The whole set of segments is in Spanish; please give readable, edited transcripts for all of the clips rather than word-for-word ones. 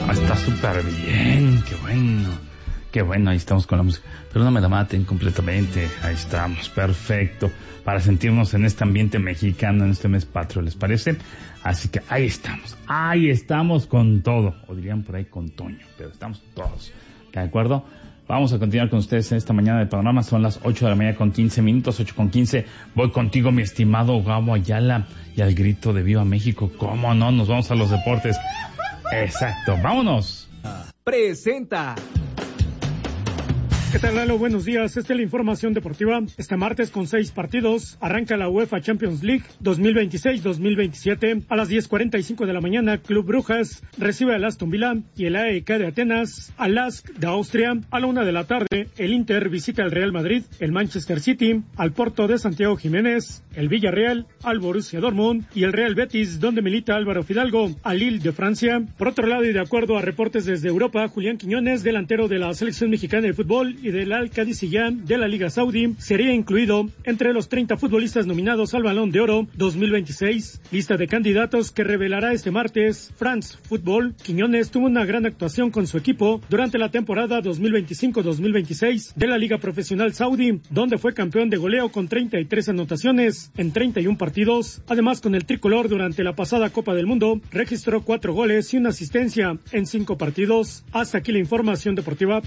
Está súper bien, qué bueno, ahí estamos con la música. Pero no me la maten completamente, ahí estamos, perfecto, para sentirnos en este ambiente mexicano, en este mes patrio, ¿les parece? Así que ahí estamos con todo, o dirían por ahí con Toño, pero estamos todos, ¿de acuerdo? Vamos a continuar con ustedes en esta mañana de Panorama, son las 8 de la mañana con 15 minutos, 8:15, voy contigo mi estimado Gabo Ayala, y al grito de Viva México, ¿cómo no? Nos vamos a los deportes. Exacto, vámonos. Presenta. ¿Qué tal, Lalo? Buenos días. Esta es la información deportiva. Este martes, con 6 partidos, arranca la UEFA Champions League 2026-2027. A las 10:45 de la mañana, Club Brujas recibe al Aston Villa y el AEK de Atenas al LASK de Austria. A la 1 de la tarde, el Inter visita al Real Madrid, el Manchester City al Porto de Santiago Jiménez, el Villarreal al Borussia Dortmund y el Real Betis, donde milita Álvaro Fidalgo, al Lille de Francia. Por otro lado, y de acuerdo a reportes desde Europa, Julián Quiñones, delantero de la selección mexicana de fútbol y del Al-Qadisiyah de la Liga Saudí, sería incluido entre los 30 futbolistas nominados al Balón de Oro 2026. Lista de candidatos que revelará este martes France Football. Quiñones tuvo una gran actuación con su equipo durante la temporada 2025-2026 de la Liga Profesional Saudí, donde fue campeón de goleo con 33 anotaciones en 31 partidos. Además, con el tricolor durante la pasada Copa del Mundo, registró 4 goles y una asistencia en 5 partidos. Hasta aquí la información deportiva.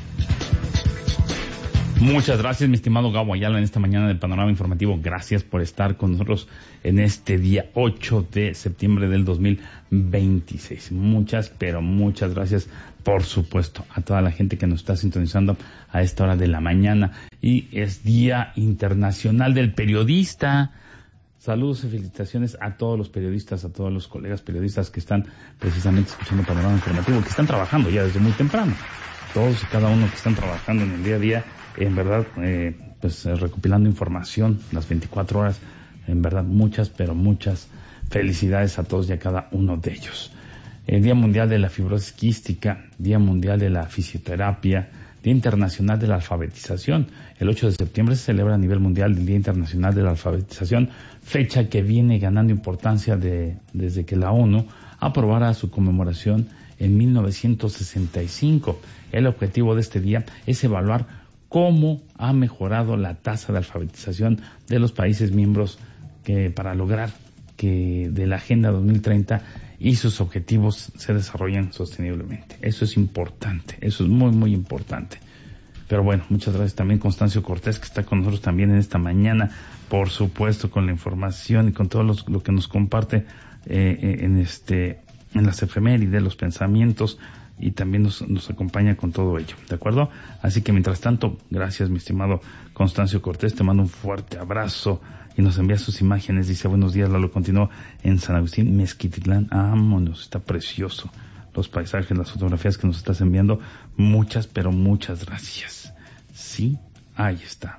Muchas gracias, mi estimado Gabo Ayala, en esta mañana del Panorama Informativo. Gracias por estar con nosotros en este día 8 de septiembre del 2026. Muchas gracias, por supuesto, a toda la gente que nos está sintonizando a esta hora de la mañana. Y es Día Internacional del Periodista. Saludos y felicitaciones a todos los periodistas, a todos los colegas periodistas que están precisamente escuchando Panorama Informativo, que están trabajando ya desde muy temprano. Todos y cada uno que están trabajando en el día a día, en verdad, recopilando información las 24 horas, en verdad, muchas felicidades a todos y a cada uno de ellos. El Día Mundial de la Fibrosis Quística, Día Mundial de la Fisioterapia, Día Internacional de la Alfabetización. El 8 de septiembre se celebra a nivel mundial el Día Internacional de la Alfabetización, fecha que viene ganando importancia desde que la ONU aprobara su conmemoración en 1965. El objetivo de este día es evaluar cómo ha mejorado la tasa de alfabetización de los países miembros para lograr que de la Agenda 2030 y sus objetivos se desarrollen sosteniblemente. Eso es importante, eso es muy importante. Pero bueno, muchas gracias también Constancio Cortés, que está con nosotros también en esta mañana, por supuesto, con la información y con todo lo que nos comparte en las efemérides, los pensamientos, y también nos acompaña con todo ello, ¿de acuerdo? Así que mientras tanto, gracias mi estimado Constancio Cortés, te mando un fuerte abrazo y nos envía sus imágenes. Dice: buenos días, Lalo, continuó en San Agustín, Mezquititlán, vámonos, está precioso los paisajes, las fotografías que nos estás enviando, muchas gracias. Sí, ahí está,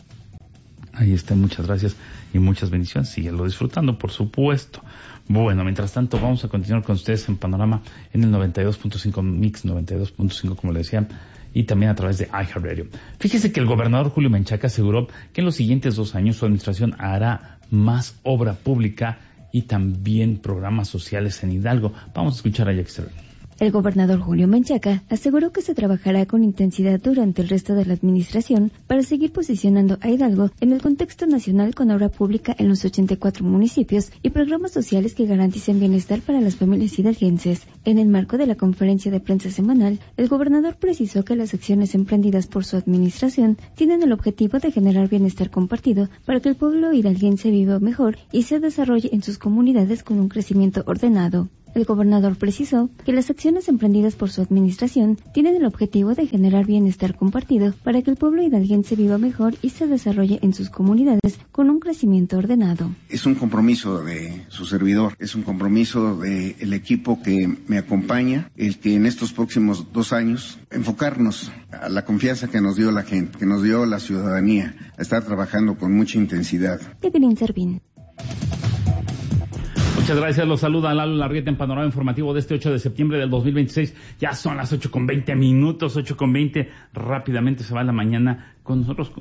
muchas gracias y muchas bendiciones, síguelo disfrutando, por supuesto. Bueno, mientras tanto, vamos a continuar con ustedes en Panorama en el 92.5 Mix, 92.5 como le decía, y también a través de iHeartRadio. Fíjese que el gobernador Julio Menchaca aseguró que en los siguientes 2 años su administración hará más obra pública y también programas sociales en Hidalgo. Vamos a escuchar a Jack. El gobernador Julio Menchaca aseguró que se trabajará con intensidad durante el resto de la administración para seguir posicionando a Hidalgo en el contexto nacional con obra pública en los 84 municipios y programas sociales que garanticen bienestar para las familias hidalguenses. En el marco de la conferencia de prensa semanal, el gobernador precisó que las acciones emprendidas por su administración tienen el objetivo de generar bienestar compartido para que el pueblo hidalguense viva mejor y se desarrolle en sus comunidades con un crecimiento ordenado. El gobernador precisó que las acciones emprendidas por su administración tienen el objetivo de generar bienestar compartido para que el pueblo hidalguense viva mejor y se desarrolle en sus comunidades con un crecimiento ordenado. Es un compromiso de su servidor, es un compromiso del equipo que me acompaña, el que en estos próximos 2 años enfocarnos a la confianza que nos dio la gente, que nos dio la ciudadanía, a estar trabajando con mucha intensidad. Evelyn Servín. Muchas gracias, los saluda Lalo Larrieta en Panorama Informativo de este 8 de septiembre del 2026. Ya son las 8:20, 8:20. Rápidamente se va la mañana con nosotros.